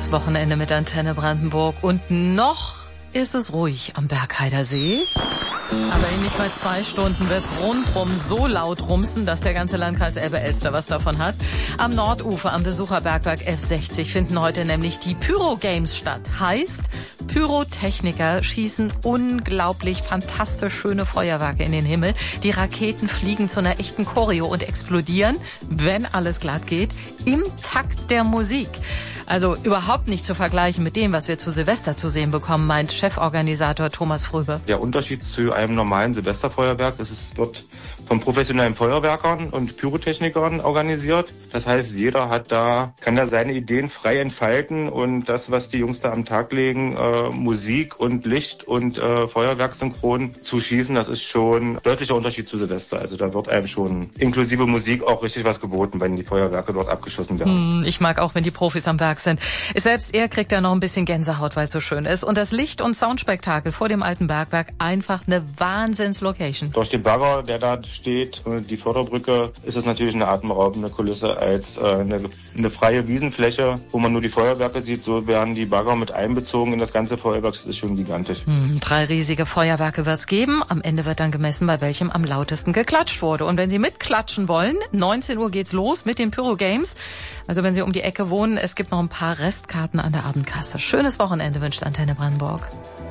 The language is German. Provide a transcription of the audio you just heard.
Schönes Wochenende mit Antenne Brandenburg. Und noch ist es ruhig am Bergheider See. Aber in nicht mal 2 Stunden wird's rundrum so laut rumsen, dass der ganze Landkreis Elbe-Elster was davon hat. Am Nordufer, am Besucherbergwerk F60, finden heute nämlich die Pyro-Games statt. Heißt, Pyrotechniker schießen unglaublich fantastisch schöne Feuerwerke in den Himmel. Die Raketen fliegen zu einer echten Choreo und explodieren, wenn alles glatt geht, im Takt der Musik. Also überhaupt nicht zu vergleichen mit dem, was wir zu Silvester zu sehen bekommen, meint Cheforganisator Thomas Fröbe. Der Unterschied zu einem normalen Silvesterfeuerwerk ist, es wird von professionellen Feuerwerkern und Pyrotechnikern organisiert. Das heißt, kann da seine Ideen frei entfalten und das, was die Jungs da am Tag legen, Musik und Licht und Feuerwerk synchron zu schießen, das ist schon ein deutlicher Unterschied zu Silvester. Also da wird einem schon inklusive Musik auch richtig was geboten, wenn die Feuerwerke dort abgeschossen werden. Ich mag auch, wenn die Profis am Berg sind. Selbst er kriegt da noch ein bisschen Gänsehaut, weil es so schön ist. Und das Licht- und Soundspektakel vor dem alten Bergwerk, einfach eine Wahnsinns-Location. Durch den Bagger, der da steht, die Förderbrücke, ist es natürlich eine atemberaubende Kulisse als eine freie Wiesenfläche, wo man nur die Feuerwerke sieht. So werden die Bagger mit einbezogen in das ganze Feuerwerk. Das ist schon gigantisch. 3 riesige Feuerwerke wird's geben. Am Ende wird dann gemessen, bei welchem am lautesten geklatscht wurde. Und wenn Sie mitklatschen wollen, 19 Uhr geht's los mit den Pyro Games. Also wenn Sie um die Ecke wohnen, es gibt noch ein paar Restkarten an der Abendkasse. Schönes Wochenende wünscht Antenne Brandenburg.